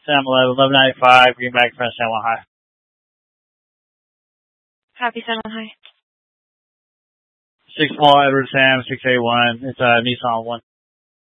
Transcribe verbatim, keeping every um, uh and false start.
Sam eleven, eleven ninety-five, Greenback, front San Juan High. Copy, San Juan High. Six small, Edward Sam, six eight one. It's uh, Nissan one.